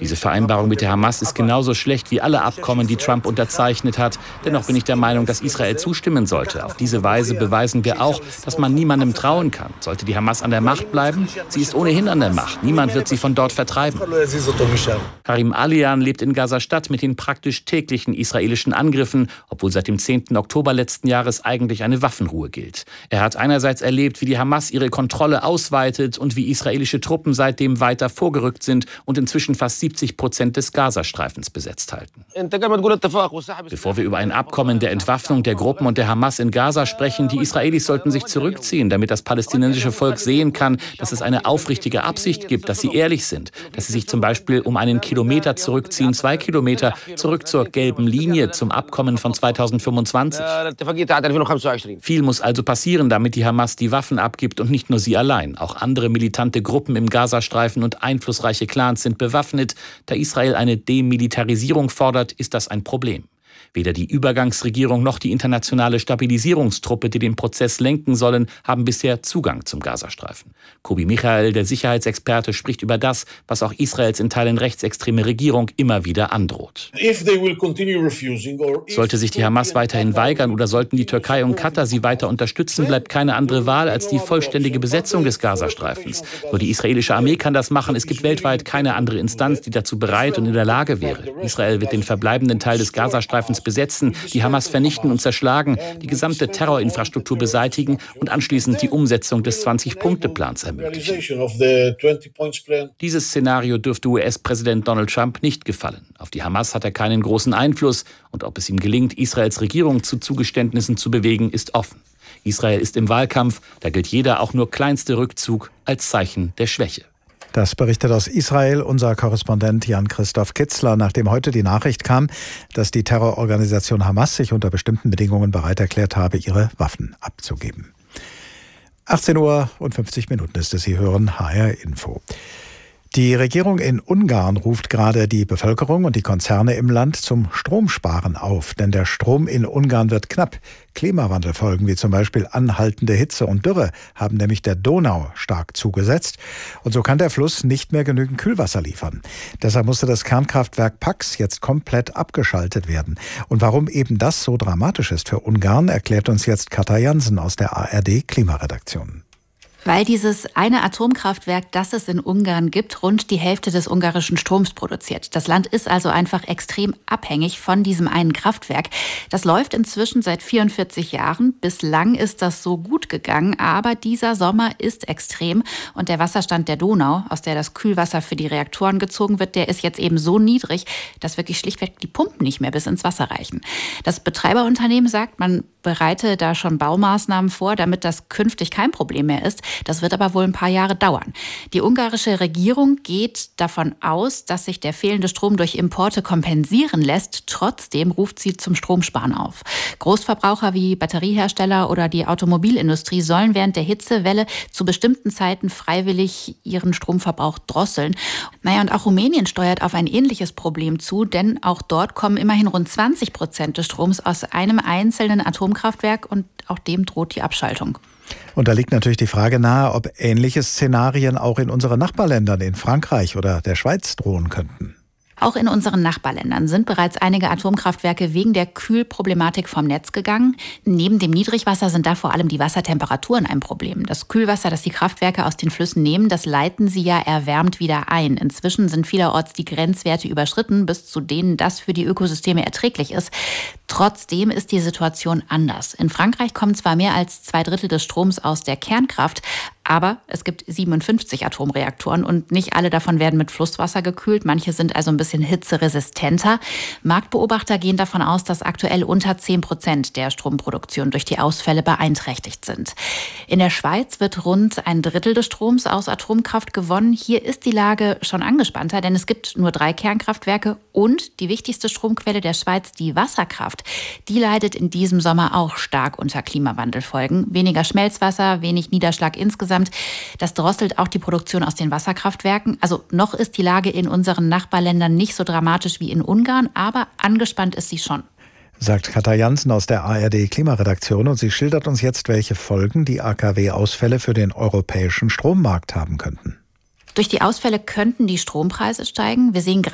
Diese Vereinbarung mit der Hamas ist genauso schlecht wie alle Abkommen, die Trump unterzeichnet hat. Dennoch bin ich der Meinung, dass Israel zustimmen sollte. Auf diese Weise beweisen wir auch, dass man niemandem trauen kann. Sollte die Hamas an der Macht bleiben? Sie ist ohnehin an der Macht. Niemand wird sie von dort vertreiben. Karim Alian lebt in Gaza-Stadt mit den praktisch täglichen israelischen Angriffen, obwohl seit dem 10. Oktober letzten Jahres eigentlich eine Waffenruhe gilt. Er hat einerseits erlebt, wie die Hamas ihre Kontrolle ausweitet und wie israelische Truppen seitdem weiter vorgerückt sind und inzwischen fast 70% des Gazastreifens besetzt halten. Bevor wir über ein Abkommen der Entwaffnung der Gruppen und der Hamas in Gaza sprechen, die Israelis sollten sich zurückziehen, damit das palästinensische Volk sehen kann, dass es eine aufrichtige Absicht gibt, dass sie ehrlich sind, dass sie sich zum Beispiel um einen Kilometer zurückziehen, 2 Kilometer zurück zur gelben Linie, zum Abkommen von 2025. Viel muss also passieren, damit die Hamas die Waffen abgibt und nicht nur sie allein. Auch andere militante Gruppen im Gazastreifen und einflussreiche Clans sind bewaffnet. Da Israel eine Demilitarisierung fordert, ist das ein Problem. Weder die Übergangsregierung noch die internationale Stabilisierungstruppe, die den Prozess lenken sollen, haben bisher Zugang zum Gazastreifen. Kobi Michael, der Sicherheitsexperte, spricht über das, was auch Israels in Teilen rechtsextreme Regierung immer wieder androht. Sollte sich die Hamas weiterhin weigern oder sollten die Türkei und Katar sie weiter unterstützen, bleibt keine andere Wahl als die vollständige Besetzung des Gazastreifens. Nur die israelische Armee kann das machen. Es gibt weltweit keine andere Instanz, die dazu bereit und in der Lage wäre. Israel wird den verbleibenden Teil des Gazastreifens besetzen, die Hamas vernichten und zerschlagen, die gesamte Terrorinfrastruktur beseitigen und anschließend die Umsetzung des 20-Punkte-Plans ermöglichen. Dieses Szenario dürfte US-Präsident Donald Trump nicht gefallen. Auf die Hamas hat er keinen großen Einfluss und ob es ihm gelingt, Israels Regierung zu Zugeständnissen zu bewegen, ist offen. Israel ist im Wahlkampf, da gilt jeder auch nur kleinste Rückzug als Zeichen der Schwäche. Das berichtet aus Israel unser Korrespondent Jan-Christoph Kitzler, nachdem heute die Nachricht kam, dass die Terrororganisation Hamas sich unter bestimmten Bedingungen bereit erklärt habe, ihre Waffen abzugeben. 18:50 Uhr ist es, Sie hören HR Info. Die Regierung in Ungarn ruft gerade die Bevölkerung und die Konzerne im Land zum Stromsparen auf, denn der Strom in Ungarn wird knapp. Klimawandelfolgen wie zum Beispiel anhaltende Hitze und Dürre haben nämlich der Donau stark zugesetzt und so kann der Fluss nicht mehr genügend Kühlwasser liefern. Deshalb musste das Kernkraftwerk Paks jetzt komplett abgeschaltet werden. Und warum eben das so dramatisch ist für Ungarn, erklärt uns jetzt Katja Jansen aus der ARD Klimaredaktion. Weil dieses eine Atomkraftwerk, das es in Ungarn gibt, rund die Hälfte des ungarischen Stroms produziert. Das Land ist also einfach extrem abhängig von diesem einen Kraftwerk. Das läuft inzwischen seit 44 Jahren. Bislang ist das so gut gegangen, aber dieser Sommer ist extrem. Und der Wasserstand der Donau, aus der das Kühlwasser für die Reaktoren gezogen wird, der ist jetzt eben so niedrig, dass wirklich schlichtweg die Pumpen nicht mehr bis ins Wasser reichen. Das Betreiberunternehmen sagt, man bereite da schon Baumaßnahmen vor, damit das künftig kein Problem mehr ist. Das wird aber wohl ein paar Jahre dauern. Die ungarische Regierung geht davon aus, dass sich der fehlende Strom durch Importe kompensieren lässt. Trotzdem ruft sie zum Stromsparen auf. Großverbraucher wie Batteriehersteller oder die Automobilindustrie sollen während der Hitzewelle zu bestimmten Zeiten freiwillig ihren Stromverbrauch drosseln. Und auch Rumänien steuert auf ein ähnliches Problem zu, denn auch dort kommen immerhin rund 20% des Stroms aus einem einzelnen Atomkraftwerk und auch dem droht die Abschaltung. Und da liegt natürlich die Frage nahe, ob ähnliche Szenarien auch in unseren Nachbarländern, in Frankreich oder der Schweiz drohen könnten. Auch in unseren Nachbarländern sind bereits einige Atomkraftwerke wegen der Kühlproblematik vom Netz gegangen. Neben dem Niedrigwasser sind da vor allem die Wassertemperaturen ein Problem. Das Kühlwasser, das die Kraftwerke aus den Flüssen nehmen, das leiten sie ja erwärmt wieder ein. Inzwischen sind vielerorts die Grenzwerte überschritten, bis zu denen das für die Ökosysteme erträglich ist. Trotzdem ist die Situation anders. In Frankreich kommen zwar mehr als 2/3 des Stroms aus der Kernkraft, aber es gibt 57 Atomreaktoren und nicht alle davon werden mit Flusswasser gekühlt. Manche sind also ein bisschen hitzeresistenter. Marktbeobachter gehen davon aus, dass aktuell unter 10% der Stromproduktion durch die Ausfälle beeinträchtigt sind. In der Schweiz wird rund 1/3 des Stroms aus Atomkraft gewonnen. Hier ist die Lage schon angespannter, denn es gibt nur 3 Kernkraftwerke und die wichtigste Stromquelle der Schweiz, die Wasserkraft, die leidet in diesem Sommer auch stark unter Klimawandelfolgen. Weniger Schmelzwasser, wenig Niederschlag insgesamt. Das drosselt auch die Produktion aus den Wasserkraftwerken. Also noch ist die Lage in unseren Nachbarländern nicht so dramatisch wie in Ungarn, aber angespannt ist sie schon. Sagt Katja Jansen aus der ARD Klimaredaktion und sie schildert uns jetzt, welche Folgen die AKW-Ausfälle für den europäischen Strommarkt haben könnten. Durch die Ausfälle könnten die Strompreise steigen. Wir sehen